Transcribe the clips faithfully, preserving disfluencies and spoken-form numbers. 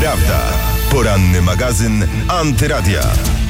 Prawda. Poranny magazyn Antyradia.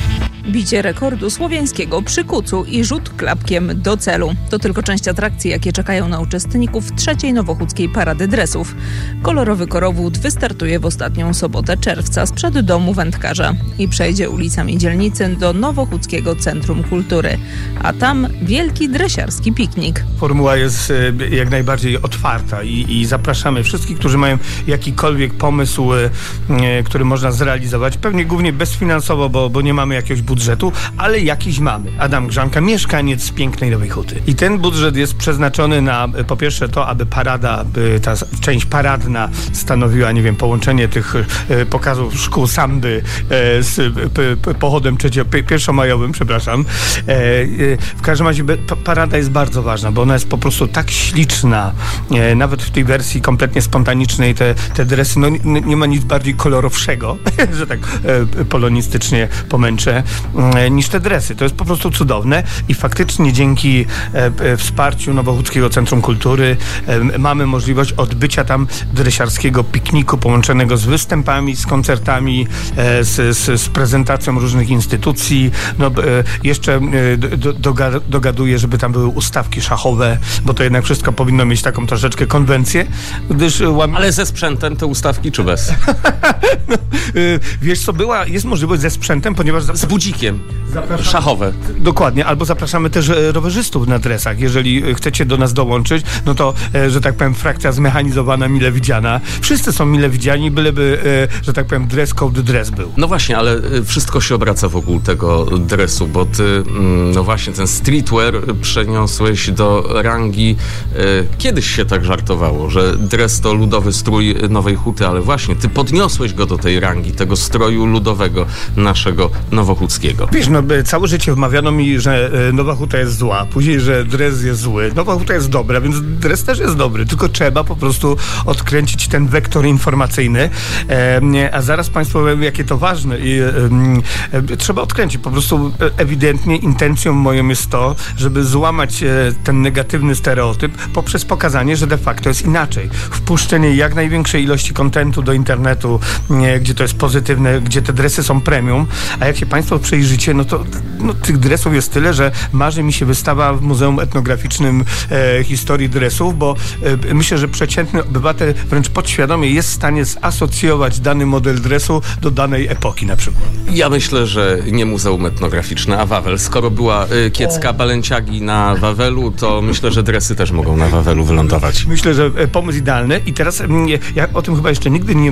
Bicie rekordu słowiańskiego przy kucu i rzut klapkiem do celu. To tylko część atrakcji, jakie czekają na uczestników trzeciej nowochódzkiej Parady Dresów. Kolorowy korowód wystartuje w ostatnią sobotę czerwca sprzed domu wędkarza i przejdzie ulicami dzielnicy do Nowochódzkiego Centrum Kultury. A tam wielki dresiarski piknik. Formuła jest jak najbardziej otwarta i, i zapraszamy wszystkich, którzy mają jakikolwiek pomysł, e, który można zrealizować. Pewnie głównie bezfinansowo, bo, bo nie mamy jakiegoś budżetu. budżetu, ale jakiś mamy. Adam Grzanka, mieszkaniec z pięknej Nowej Huty. I ten budżet jest przeznaczony na, po pierwsze to, aby parada, ta część paradna stanowiła, nie wiem, połączenie tych e, pokazów szkół samby e, z p, p, pochodem trzecio, p, pierwszomajowym, przepraszam. E, e, w każdym razie p, parada jest bardzo ważna, bo ona jest po prostu tak śliczna. E, nawet w tej wersji kompletnie spontanicznej te, te dresy, no nie, nie ma nic bardziej kolorowszego, że tak e, polonistycznie pomęczę, niż te dresy. To jest po prostu cudowne i faktycznie dzięki e, wsparciu Nowochódzkiego Centrum Kultury e, mamy możliwość odbycia tam dresiarskiego pikniku połączonego z występami, z koncertami, e, z, z, z prezentacją różnych instytucji. No, e, jeszcze e, do, do, dogaduję, żeby tam były ustawki szachowe, bo to jednak wszystko powinno mieć taką troszeczkę konwencję. Gdyż, łam... Ale ze sprzętem te ustawki czy bez? no, e, wiesz co, była, jest możliwość ze sprzętem, ponieważ... Z budzikiem. Zapraszamy. Szachowe. Dokładnie, albo zapraszamy też rowerzystów na dresach. Jeżeli chcecie do nas dołączyć, no to, e, że tak powiem, frakcja zmechanizowana, mile widziana. Wszyscy są mile widziani, byleby, e, że tak powiem, dress code dress był. No właśnie, ale wszystko się obraca wokół tego dresu, bo ty, no właśnie, ten streetwear przeniosłeś do rangi, e, kiedyś się tak żartowało, że dres to ludowy strój Nowej Huty, ale właśnie, ty podniosłeś go do tej rangi, tego stroju ludowego naszego nowochódzkiego. Wiesz, no całe życie wmawiano mi, że Nowa Huta jest zła, później, że dres jest zły. Nowa Huta jest dobra, więc dres też jest dobry, tylko trzeba po prostu odkręcić ten wektor informacyjny, e, a zaraz Państwu powiem, jakie to ważne i e, e, trzeba odkręcić. Po prostu ewidentnie intencją moją jest to, żeby złamać e, ten negatywny stereotyp poprzez pokazanie, że de facto jest inaczej. Wpuszczenie jak największej ilości kontentu do internetu, e, gdzie to jest pozytywne, gdzie te dresy są premium, a jak się Państwo przejrzycie, no to no, tych dresów jest tyle, że marzy mi się wystawa w Muzeum Etnograficznym e, Historii Dresów, bo e, myślę, że przeciętny obywatel wręcz podświadomie jest w stanie zasocjować dany model dresu do danej epoki na przykład. Ja myślę, że nie Muzeum Etnograficzne, a Wawel. Skoro była y, kiecka Balenciagi na Wawelu, to myślę, że dresy też mogą na Wawelu wylądować. Myślę, że e, pomysł idealny i teraz m, ja o tym chyba jeszcze nigdy nie